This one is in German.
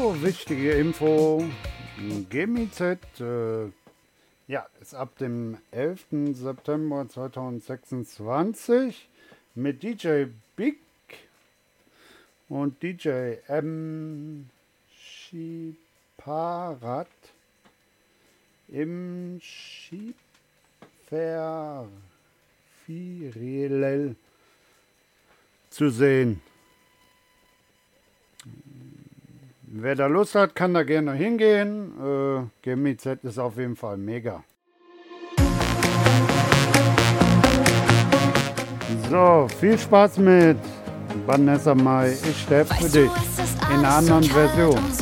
Wichtige Info. GMIZ ist ab dem 11. September 2026 mit DJ Big und DJ M. Schiparat im Schieferfirel zu sehen. Wer da Lust hat, kann da gerne hingehen. GMIZ ist auf jeden Fall mega. So, viel Spaß mit Vanessa Mai. Ich sterbe für dich in einer anderen Version.